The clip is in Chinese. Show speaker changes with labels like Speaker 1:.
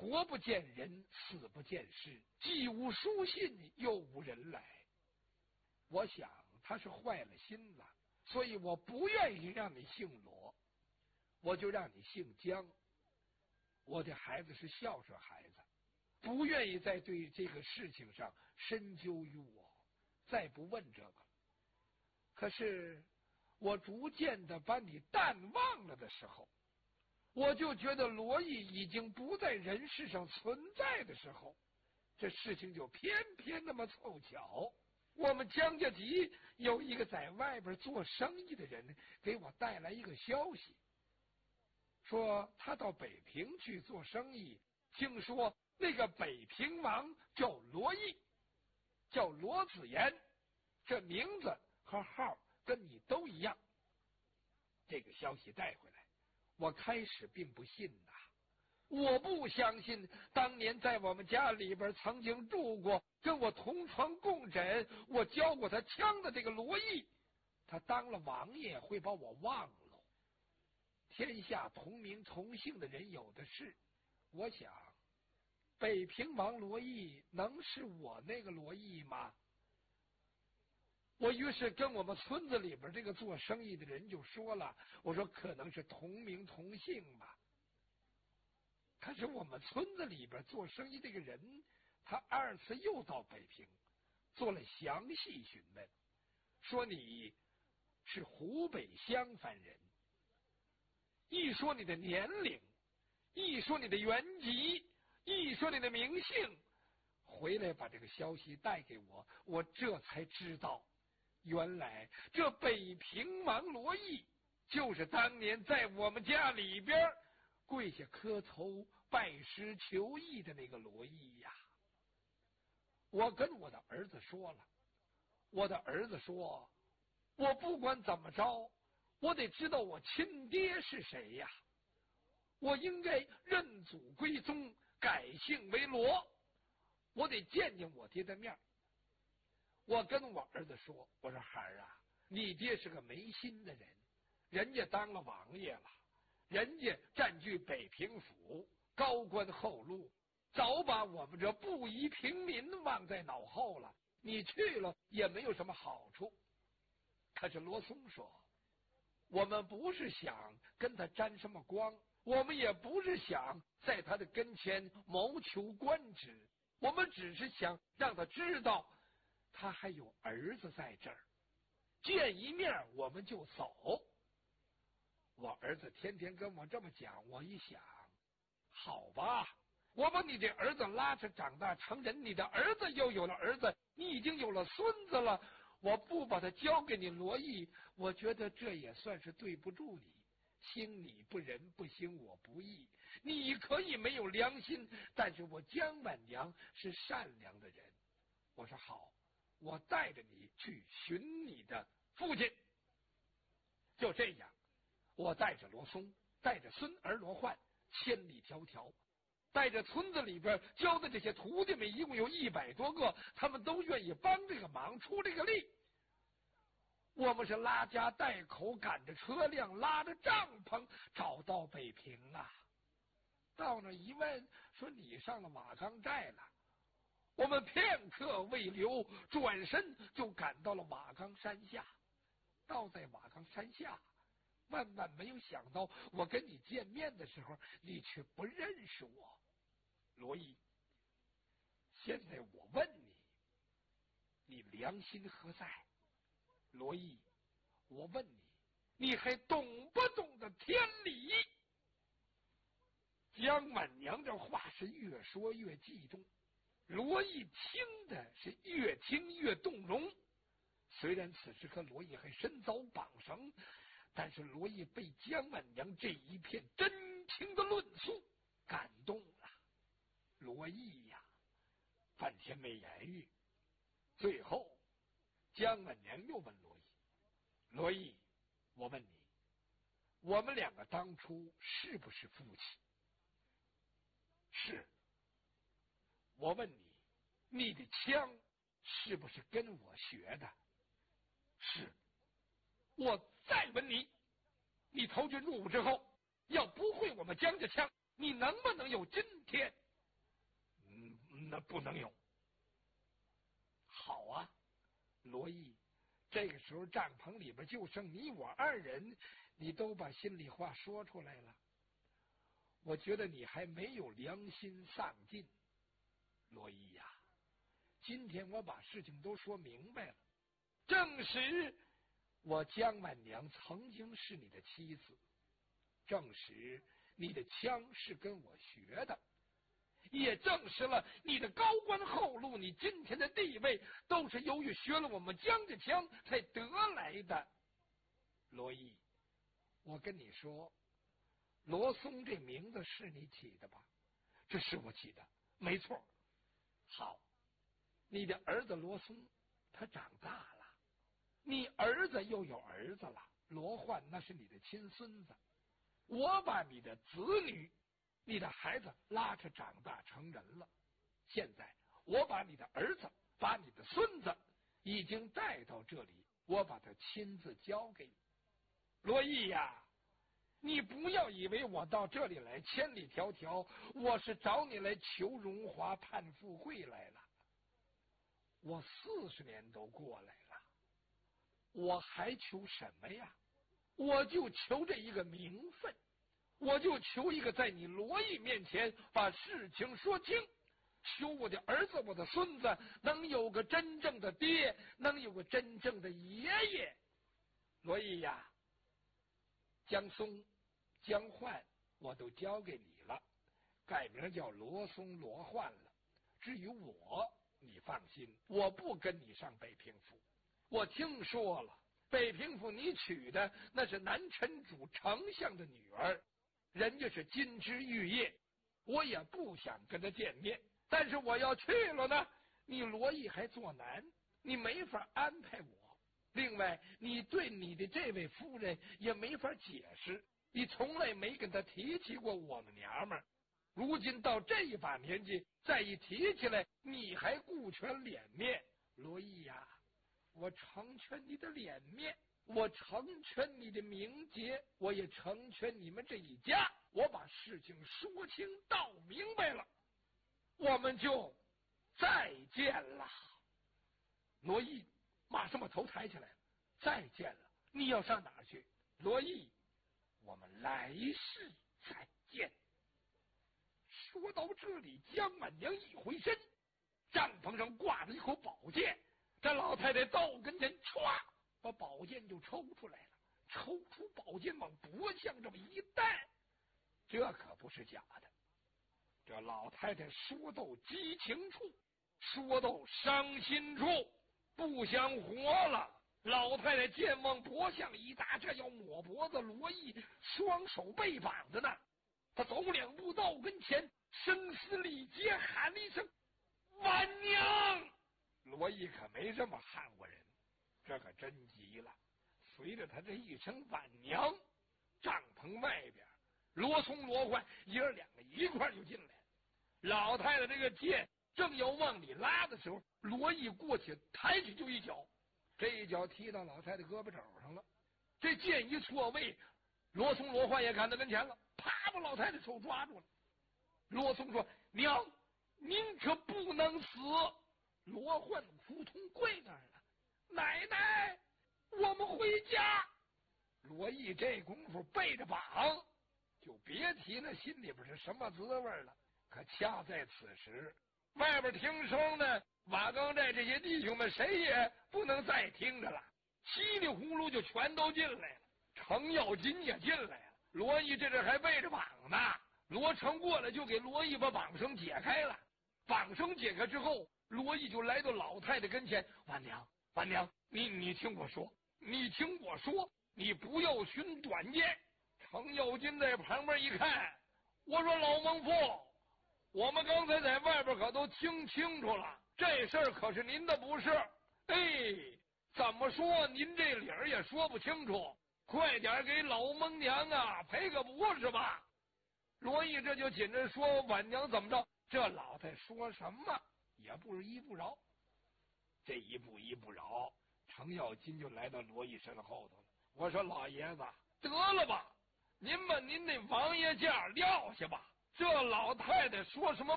Speaker 1: 活不见人，死不见尸，既无书信，又无人来。我想他是坏了心了，所以我不愿意让你姓罗，我就让你姓姜。我的孩子是孝顺孩子，不愿意再对这个事情上深究于我，再不问这个。可是我逐渐的把你淡忘了的时候，我就觉得罗毅已经不在人世上存在的时候，这事情就偏偏那么凑巧。我们江家集有一个在外边做生意的人给我带来一个消息，说他到北平去做生意，听说那个北平王叫罗毅，叫罗子言，这名字和号跟你都一样。这个消息带回来，我开始并不信呐，我不相信当年在我们家里边曾经住过，跟我同床共枕，我教过他枪的这个罗毅，他当了王爷会把我忘了。天下同名同姓的人有的是，我想北平王罗毅能是我那个罗毅吗？我于是跟我们村子里边这个做生意的人就说了，我说可能是同名同姓吧。可是我们村子里边做生意这个人，他二次又到北平做了详细询问，说你是湖北襄樊人，一说你的年龄，一说你的原籍，一说你的名姓，回来把这个消息带给我，我这才知道，原来这北平王罗毅就是当年在我们家里边跪下磕头拜师求义的那个罗毅呀。我跟我的儿子说了，我的儿子说，我不管怎么着，我得知道我亲爹是谁呀，我应该认祖归宗，改姓为罗，我得见见我爹的面。我跟我儿子说，我说孩儿啊，你爹是个没心的人，人家当了王爷了，人家占据北平府，高官厚禄，早把我们这布衣平民忘在脑后了，你去了也没有什么好处。可是罗松说，我们不是想跟他沾什么光，我们也不是想在他的跟前谋求官职，我们只是想让他知道他还有儿子在这儿，见一面我们就走。我儿子天天跟我这么讲，我一想，好吧，我把你的儿子拉扯长大成人，你的儿子又有了儿子，你已经有了孙子了，我不把他交给你罗毅，我觉得这也算是对不住你。兴你不仁，不兴我不义。你可以没有良心，但是我姜婉娘是善良的人。我说好，我带着你去寻你的父亲。就这样，我带着罗松，带着孙儿罗焕，千里迢迢，带着村子里边教的这些徒弟们，一共有100多个，他们都愿意帮这个忙，出这个力。我们是拉家带口，赶着车辆，拉着帐篷，找到北平啊。到那一问，说你上了瓦岗寨了。我们片刻未留，转身就赶到了瓦岗山下。到在瓦岗山下，万万没有想到，我跟你见面的时候，你却不认识我。罗毅，现在我问你，你良心何在？罗毅，我问你，你还懂不懂得天理？姜满娘这话是越说越激动，罗毅听的是越听越动容。虽然此时和罗毅还身遭绑绳，但是罗毅被姜满娘这一片真情的论述感动了。罗毅呀，半天没言语。最后姜满娘又问罗毅，罗毅，我问你，我们两个当初是不是夫妻？是。我问你，你的枪是不是跟我学的？是。我再问你，你投军入伍之后，要不会我们姜家枪，你能不能有今天？ 子不能有。好啊，罗毅，这个时候帐篷里边就剩你我二人，你都把心里话说出来了，我觉得你还没有良心丧尽。罗毅呀，今天我把事情都说明白了，证实我江婉娘曾经是你的妻子，证实你的枪是跟我学的，也证实了你的高官厚禄，你今天的地位都是由于学了我们江家枪才得来的。罗毅，我跟你说，罗松这名字是你起的吧？这是我起的，没错。好，你的儿子罗松他长大了，你儿子又有儿子了，罗焕那是你的亲孙子。我把你的子女，你的孩子拉扯长大成人了，现在我把你的儿子，把你的孙子已经带到这里，我把他亲自交给你。罗毅呀，你不要以为我到这里来千里迢迢，我是找你来求荣华盼富贵来了。我40年都过来了，我还求什么呀？我就求这一个名分，我就求一个在你罗毅面前把事情说清，求我的儿子我的孙子能有个真正的爹，能有个真正的爷爷。罗毅呀，江松江焕我都交给你了，改名叫罗松罗焕了。至于我，你放心，我不跟你上北平府。我听说了，北平府你娶的那是南陈主丞相的女儿，人家是金枝玉叶，我也不想跟他见面。但是我要去了呢，你罗毅还做难，你没法安排我。另外，你对你的这位夫人也没法解释，你从来没跟他提起过我们娘们儿。如今到这一把年纪，再一提起来，你还顾全脸面。罗毅呀，我成全你的脸面，我成全你的名节，我也成全你们这一家。我把事情说清道明白了，我们就再见了。罗毅马上把头抬起来了，再见了。你要上哪儿去？罗毅，我们来世再见。说到这里，江满娘一回身，帐篷上挂着一口宝剑，这老太太到跟前，歘，把宝剑就抽出来了，抽出宝剑往脖项这么一戴，这可不是假的。这老太太说到激情处，说到伤心处，不想活了。老太太剑往脖项一搭，这要抹脖子，罗毅双手被绑着呢。他走2步到跟前，声嘶力竭喊了一声：“婉娘！”罗毅可没这么喊过人，这可真急了。随着他这一声“婉娘”，帐篷外边，罗松、罗焕爷儿2个一块就进来了。老太太这个剑正要往里拉的时候，罗毅过去抬起就一脚，这一脚踢到老太太胳膊肘上了。这剑一错位，罗松、罗焕也赶到跟前了，啪把老太太手抓住了。罗松说：“娘，您可不能死。”罗焕扑通跪那儿了：“奶奶，我们回家。”罗毅这功夫背着绑，就别提那心里边是什么滋味了。可恰在此时，外边听声呢，瓦岗寨这些弟兄们谁也不能再听着了，稀里呼噜就全都进来了。程咬金也进来了，罗毅这还背着绑呢。罗成过来就给罗毅把绑绳解开了。绑绳解开之后，罗毅就来到老太太跟前：“婉娘，婉娘，你听我说，你听我说，你不要寻短见。”程咬金在旁边一看，我说：“老孟父，我们刚才在外边可都听清楚了，这事儿可是您的不是。哎，怎么说您这理儿也说不清楚，快点给老孟娘啊赔个不是吧？”罗毅这就紧着说：“婉娘怎么着？”这老太说什么也不是一不饶。这一步一不饶，程咬金就来到罗毅身后头了。我说：“老爷子，得了吧，您把您那王爷价撂下吧。这老太太说什么